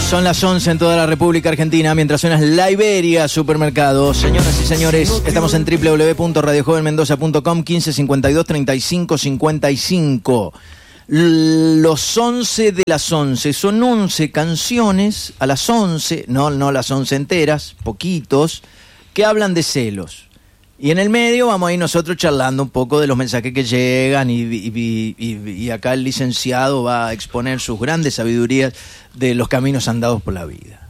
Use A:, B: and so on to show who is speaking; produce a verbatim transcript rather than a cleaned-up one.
A: Son las once en toda la República Argentina, mientras suena La Iberia Supermercados. Señoras y señores, estamos en doble u doble u doble u punto radio joven mendoza punto com, quince cincuenta y dos treinta y cinco cincuenta y cinco. Los once de las once, son once canciones a las once, no, no las once enteras, poquitos, que hablan de celos. Y en el medio vamos a ir nosotros charlando un poco de los mensajes que llegan y, y, y, y acá el licenciado va a exponer sus grandes sabidurías de los caminos andados por la vida.